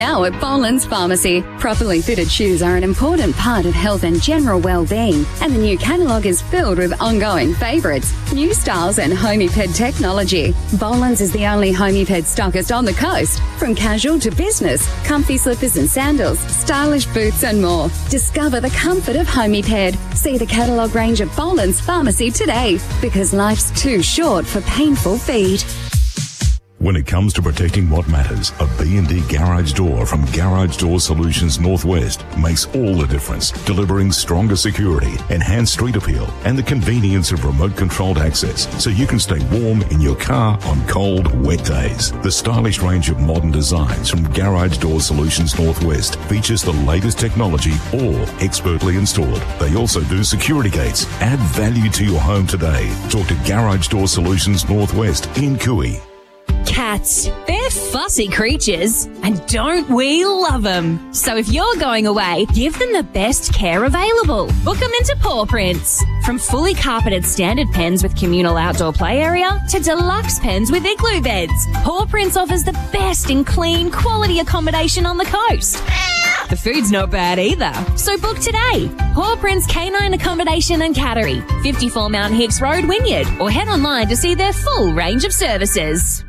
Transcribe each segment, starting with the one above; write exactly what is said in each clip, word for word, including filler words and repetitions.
Now at Boland's Pharmacy, properly fitted shoes are an important part of health and general well-being, and the new catalogue is filled with ongoing favourites, new styles and Homiped technology. Boland's is the only Homiped stockist on the coast. From casual to business, comfy slippers and sandals, stylish boots and more. Discover the comfort of Homiped. See the catalogue range at Boland's Pharmacy today, because life's too short for painful feet. When it comes to protecting what matters, a B and D garage door from Garage Door Solutions Northwest makes all the difference, delivering stronger security, enhanced street appeal, and the convenience of remote-controlled access so you can stay warm in your car on cold, wet days. The stylish range of modern designs from Garage Door Solutions Northwest features the latest technology, all expertly installed. They also do security gates. Add value to your home today. Talk to Garage Door Solutions Northwest in Cooey. Cats. They're fussy creatures, and don't we love them? So if you're going away, give them the best care available. Book them into Paw Prints. From fully carpeted standard pens with communal outdoor play area to deluxe pens with igloo beds, Paw Prints offers the best in clean, quality accommodation on the coast. The food's not bad either, so book today. Paw Prints Canine Accommodation and Cattery, fifty-four Mount Hicks Road, Wynyard, or head online to see their full range of services.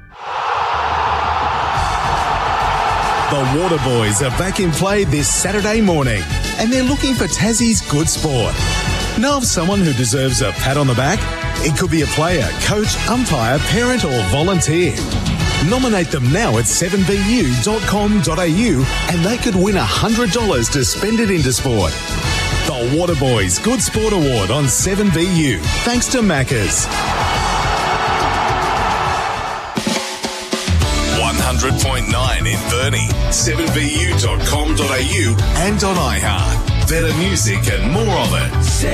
The Waterboys are back in play this Saturday morning, and they're looking for Tassie's good sport. Know of someone who deserves a pat on the back? It could be a player, coach, umpire, parent or volunteer. Nominate them now at seven v u dot com dot a u and they could win one hundred dollars to spend it into sport. The Waterboys Good Sport Award on seven v u, thanks to Macca's. one hundred point nine in Burnie, seven v u dot com dot a u and on iHeart. Better music and more of it.